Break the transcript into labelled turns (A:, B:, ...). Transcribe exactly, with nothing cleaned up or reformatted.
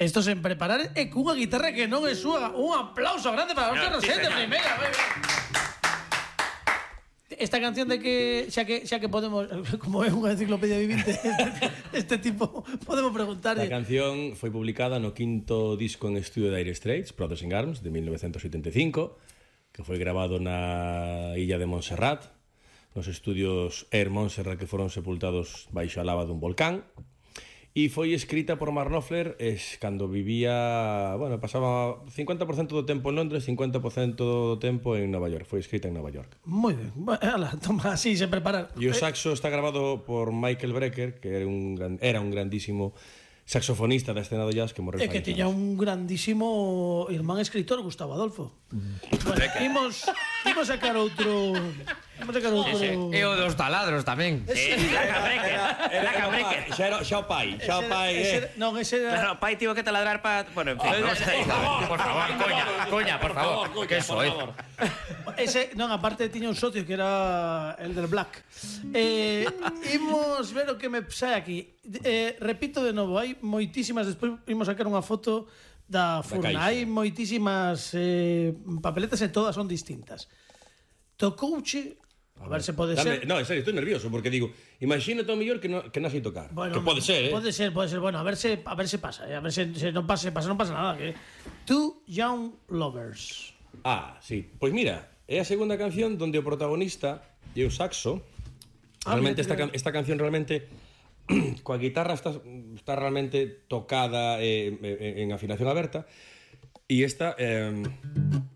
A: Esto sen preparar e cunha guitarra que non é súa. Un aplauso grande para Óscar Rosete, primeira. Esta canción de que xa que xa que podemos, como é unha enciclopedia vivinte, este, este tipo podemos preguntarlle.
B: A canción foi publicada no quinto disco en estudio de Dire Straits, Brothers in Arms, de mil novecientos setenta e cinco, que foi grabado na illa de Montserrat, nos estudios Air Montserrat que foron sepultados baixo a lava dun volcán. E foi escrita por Mark Knopfler es, cando vivía, bueno, pasaba cincuenta por ciento do tempo en Londres, cincuenta por ciento do tempo en Nova York. Foi escrita en Nova York.
A: Moi ben. Ala, toma, así se prepara.
B: E o saxo está grabado por Michael Brecker, que era un, gran, era un grandísimo saxofonista da escena do jazz que morreu.
A: É que tiña un grandísimo irmán escritor, Gustavo Adolfo. Mm. Bueno, imos, imos sacar outro... Imos sacar outro...
C: Sí, sí. E o dos taladros tamén.
D: Sí, la Cabrecker. La Cabrecker.
B: Xa era xa o pai, xa o pai.
A: Ese, eh. Non, ese era...
D: Claro, o pai tivo que taladrar para... Bueno, en fin, vamos a ir.
C: Por favor, coña, coña, por favor. Que soy.
A: Ese, non, aparte tiña un socio que era el del Black. Eh, imos ver o que me sae aquí. Eh, repito de novo, hai moitísimas, despois imos sacar unha foto da furna. Hai moitísimas eh, papeletas e todas son distintas. Tocouche, a ver se pode
B: Dame,
A: ser.
B: no, en serio, estou nervioso porque digo, imagínate o mellor que no, que non sei tocar.
A: Bueno,
B: que pode ser, eh?
A: Pode ser, pode ser. Bueno, a ver se a ver se pasa, eh? A ver se, se non pasa, se pasa non pasa nada, que Two Young Lovers.
B: Ah, sí. Pois mira, é a segunda canción donde o protagonista é o saxo.
A: Ah,
B: Realmente
A: mira,
B: esta,
A: mira.
B: esta canción realmente coa guitarra está, está realmente tocada eh, en afinación aberta e esta eh,